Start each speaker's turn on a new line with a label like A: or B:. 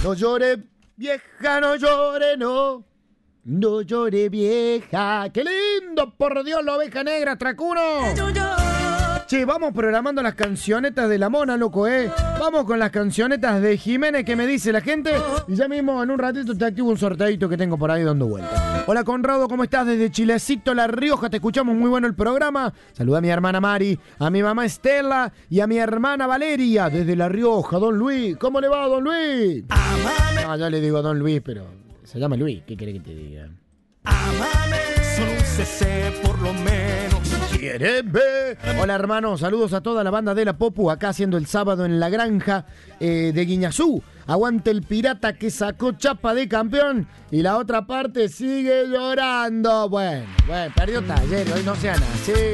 A: No llore, vieja, no llore, no. No llore, vieja. ¡Qué lindo! Por Dios, la oveja negra, Tracuno. Che, vamos programando las cancionetas de la mona, loco, Vamos con las cancionetas de Jiménez que me dice la gente. Y ya mismo en un ratito te activo un sorteadito que tengo por ahí dando vueltas. Hola, Conrado, ¿cómo estás? Desde Chilecito, La Rioja, te escuchamos, muy bueno el programa. Saluda a mi hermana Mari, a mi mamá Estela y a mi hermana Valeria, desde La Rioja. Don Luis, ¿cómo le va, don Luis? No, yo le digo don Luis, pero se llama Luis, ¿qué querés que te diga?
B: Son un CC por lo menos.
A: ¿Quieres ver? Hola, hermano, saludos a toda la banda de La Popu, acá haciendo el sábado en la granja de Guiñazú. Aguante el pirata que sacó chapa de campeón y la otra parte sigue llorando. Bueno, perdió Taller, hoy no sean así.